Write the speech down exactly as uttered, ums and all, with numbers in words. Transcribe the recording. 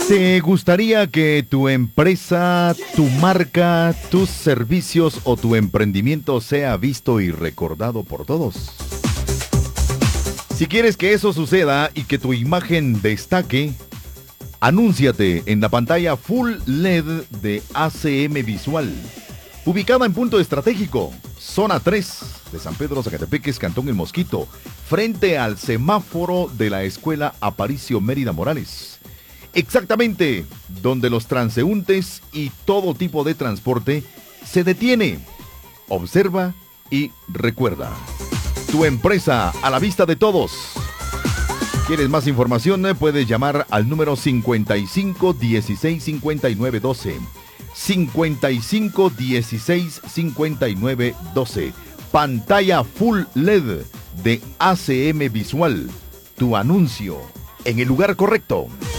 ¿Te gustaría que tu empresa, tu marca, tus servicios o tu emprendimiento sea visto y recordado por todos? Si quieres que eso suceda y que tu imagen destaque, anúnciate en la pantalla Full L E D de A C M Visual, ubicada en punto estratégico, zona tres de San Pedro Zacatepeques, Cantón El Mosquito, frente al semáforo de la Escuela Aparicio Mérida Morales. Exactamente donde los transeúntes y todo tipo de transporte se detiene. Observa y recuerda. Tu empresa a la vista de todos. ¿Quieres más información? Puedes llamar al número cincuenta y cinco dieciséis cincuenta y nueve doce. cincuenta y cinco dieciséis cincuenta y nueve doce. Pantalla Full L E D de A C M Visual. Tu anuncio en el lugar correcto.